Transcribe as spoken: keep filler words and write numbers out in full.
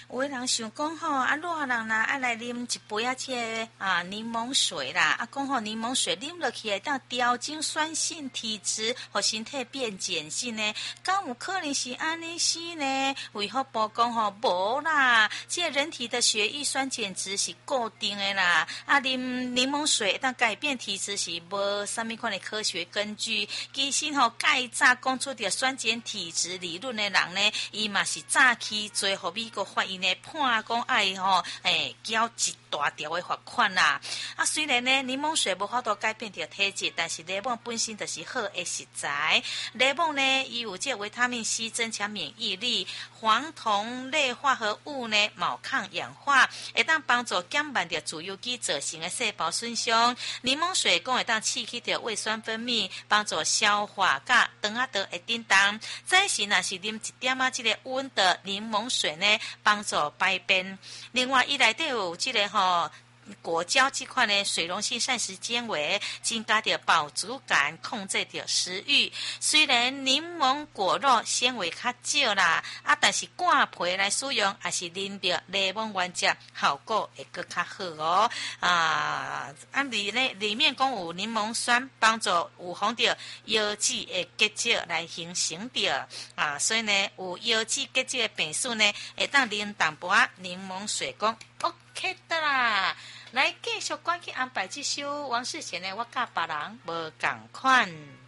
有的人想讲吼，啊，热人啦爱来啉一杯啊，这个啊柠檬水啦，啊，讲吼柠檬水啉落去会当调整酸性体质，互身体变碱性呢？敢有可能是安尼是呢？为何报讲吼无啦？这个人体的血液酸碱值是固定的啦，啊，啉柠檬水当改变体质是无啥物款的科学根据。其实吼，介早讲出着酸碱体质理论的人呢，伊嘛是早期做互美国法院呢判讲爱吼，诶，缴一大条的罚款啦。啊，虽然呢柠檬水无法度改变着体质，但是柠檬本身就是好的食材。柠檬呢，伊有这维他命 C 增强免疫力，黄酮类化合物呢，毛抗氧化，会当帮助减慢着自由基造成的细胞损伤。柠檬水讲会当刺激着胃酸分泌，帮助消化甲肠仔道会叮当。再是若是啉一点啊，这个温的柠檬水呢，帮助排便。另外，伊内底有这个吼。果胶这款的水溶性膳食纤维，增加着饱足感，控制着食欲。虽然柠檬果肉纤维较少啦，啊，但是灌皮来使用，还是啉着柠檬原汁，效果会更较好哦。啊，啊里呢里面讲有柠檬酸，帮助有防着腰子的结石来形成着啊，所以呢有腰子结石的病史呢，会当啉淡薄仔柠檬水讲 OK 的啦。来继续赶去安排这首王世贤的《我甲别人无共款》。